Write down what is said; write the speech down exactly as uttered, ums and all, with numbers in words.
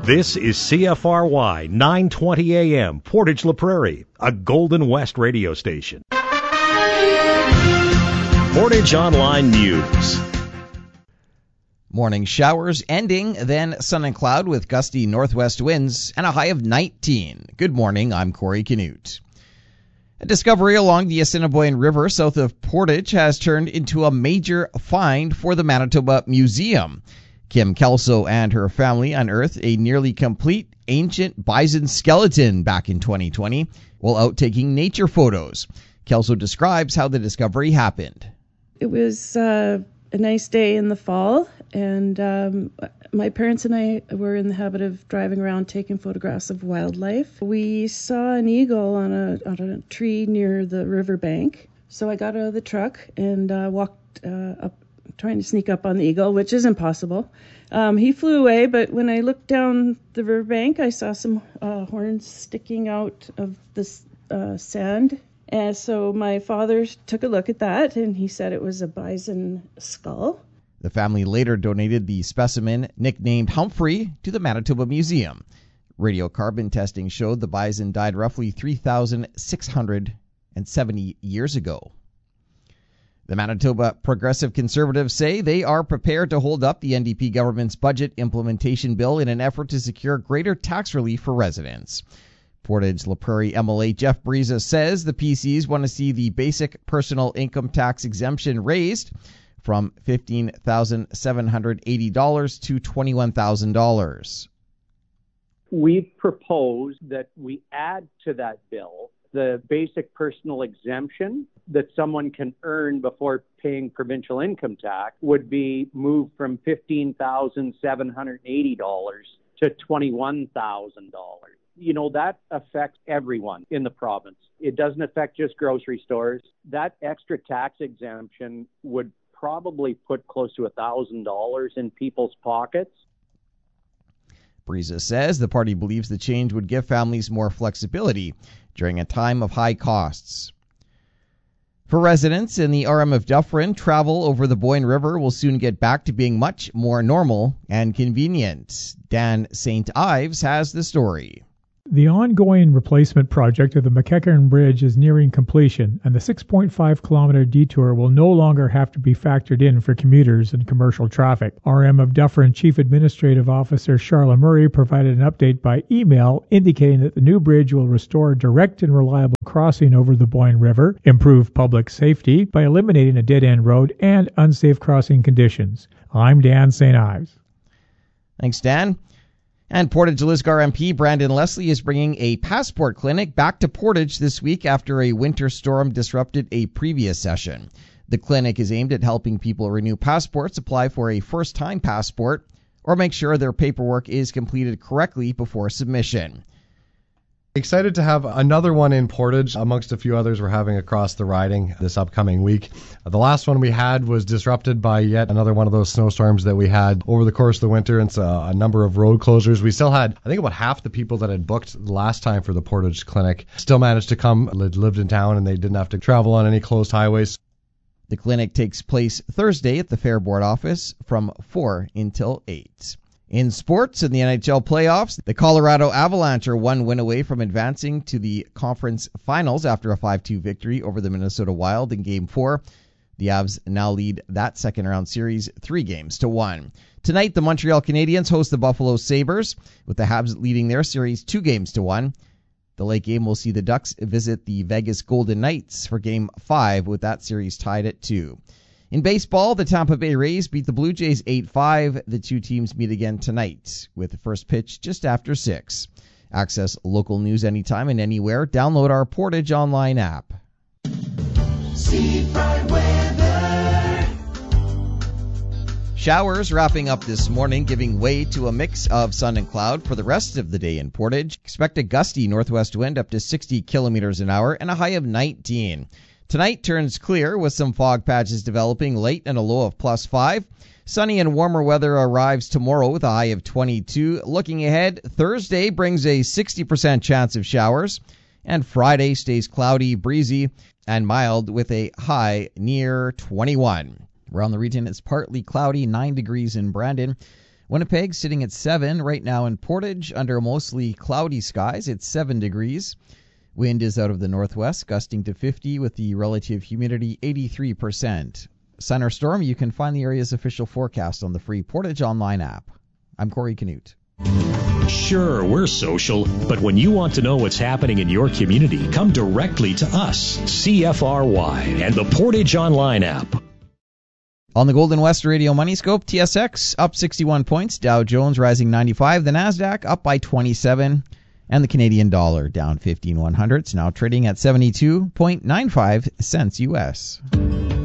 This is C F R Y nine twenty A M, Portage La Prairie, a Golden West radio station. Portage Online News. Morning showers ending, then sun and cloud with gusty northwest winds and a high of nineteen. Good morning, I'm Corey Canute. A discovery along the Assiniboine River south of Portage has turned into a major find for the Manitoba Museum. Kim Kelso and her family unearthed a nearly complete ancient bison skeleton back in twenty twenty while out taking nature photos. Kelso describes how the discovery happened. It was uh, a nice day in the fall, and um, my parents and I were in the habit of driving around taking photographs of wildlife. We saw an eagle on a, on a tree near the riverbank, so I got out of the truck and uh, walked uh, up, trying to sneak up on the eagle, which is impossible. Um, he flew away, but when I looked down the riverbank, I saw some uh, horns sticking out of the uh, sand. And so my father took a look at that, and he said it was a bison skull. The family later donated the specimen, nicknamed Humphrey, to the Manitoba Museum. Radiocarbon testing showed the bison died roughly three thousand six hundred seventy years ago. The Manitoba Progressive Conservatives say they are prepared to hold up the N D P government's budget implementation bill in an effort to secure greater tax relief for residents. Portage La Prairie M L A Jeff Briza says the P Cs want to see the basic personal income tax exemption raised from fifteen thousand seven hundred eighty dollars to twenty-one thousand dollars. We propose that we add to that bill the basic personal exemption that someone can earn before paying provincial income tax would be moved from fifteen thousand seven hundred eighty dollars to twenty-one thousand dollars. You know, that affects everyone in the province. It doesn't affect just grocery stores. That extra tax exemption would probably put close to one thousand dollars in people's pockets. Briza says the party believes the change would give families more flexibility during a time of high costs. For residents in the R M of Dufferin, travel over the Boyne River will soon get back to being much more normal and convenient. Dan Saint Ives has the story. The ongoing replacement project of the McEachern Bridge is nearing completion, and the six point five kilometer detour will no longer have to be factored in for commuters and commercial traffic. R M of Dufferin Chief Administrative Officer Charlotte Murray provided an update by email indicating that the new bridge will restore direct and reliable crossing over the Boyne River, improve public safety by eliminating a dead-end road and unsafe crossing conditions. I'm Dan Saint Ives. Thanks, Dan. And Portage-Lisgar M P Brandon Leslie is bringing a passport clinic back to Portage this week after a winter storm disrupted a previous session. The clinic is aimed at helping people renew passports, apply for a first-time passport, or make sure their paperwork is completed correctly before submission. Excited to have another one in Portage amongst a few others we're having across the riding this upcoming week. The last one we had was disrupted by yet another one of those snowstorms that we had over the course of the winter, and so a number of road closures. We still had, I think, about half the people that had booked the last time for the Portage clinic still managed to come, lived in town, and they didn't have to travel on any closed highways. The clinic takes place Thursday at the Fair Board office from four until eight. In sports, in the N H L playoffs, the Colorado Avalanche are one win away from advancing to the conference finals after a five two victory over the Minnesota Wild in Game four. The Avs now lead that second-round series three games to one. Tonight, the Montreal Canadiens host the Buffalo Sabres, with the Habs leading their series two games to one. The late game will see the Ducks visit the Vegas Golden Knights for Game five, with that series tied at two. In baseball, the Tampa Bay Rays beat the Blue Jays eight five. The two teams meet again tonight, with the first pitch just after six. Access local news anytime and anywhere. Download our Portage Online app. Seafront weather. Showers wrapping up this morning, giving way to a mix of sun and cloud for the rest of the day in Portage. Expect a gusty northwest wind up to sixty kilometers an hour and a high of nineteen. Tonight turns clear with some fog patches developing late and a low of plus five. Sunny and warmer weather arrives tomorrow with a high of twenty-two. Looking ahead, Thursday brings a sixty percent chance of showers, and Friday stays cloudy, breezy, and mild with a high near twenty-one. Around the region, it's partly cloudy, nine degrees in Brandon. Winnipeg sitting at seven right now in Portage under mostly cloudy skies. It's seven degrees. Wind is out of the northwest, gusting to fifty with the relative humidity eighty-three percent. Sun or storm, you can find the area's official forecast on the free Portage Online app. I'm Corey Canute. Sure, we're social, but when you want to know what's happening in your community, come directly to us, C F R Y, and the Portage Online app. On the Golden West Radio Money Scope, T S X up sixty-one points, Dow Jones rising ninety-five, the NASDAQ up by twenty-seven, and the Canadian dollar down fifteen one hundredths, now trading at seventy-two point nine five cents U S.